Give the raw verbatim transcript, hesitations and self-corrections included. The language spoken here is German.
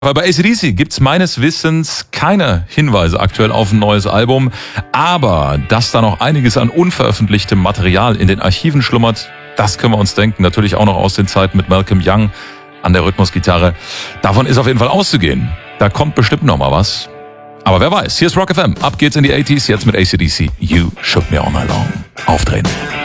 Aber bei A C D C gibt's meines Wissens keine Hinweise aktuell auf ein neues Album. Aber dass da noch einiges an unveröffentlichtem Material in den Archiven schlummert, das können wir uns denken. Natürlich auch noch aus den Zeiten mit Malcolm Young an der Rhythmusgitarre. Davon ist auf jeden Fall auszugehen. Da kommt bestimmt noch mal was. Aber wer weiß, hier ist Rock F M. Ab geht's in die achtziger, jetzt mit A C D C. You Shook Me All Night Long. Aufdrehen.